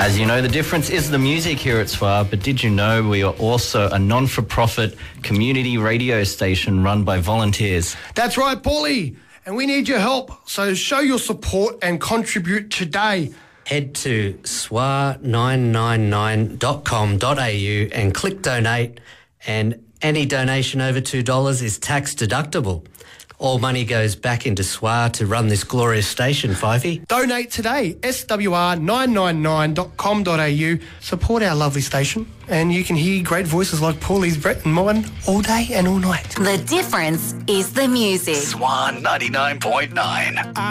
As you know, the difference is the music here at SWR, but did you know we are also a non-for-profit community radio station run by volunteers? That's right, Paulie, and we need your help, so show your support and contribute today. Head to swar999.com.au and click donate, and any donation over $2 is tax deductible. All money goes back into SWR to run this glorious station, Fifey. Donate today, swr999.com.au. Support our lovely station, and you can hear great voices like Paulie's, Brett and mine all day and all night. The difference is the music. SWR 99.9.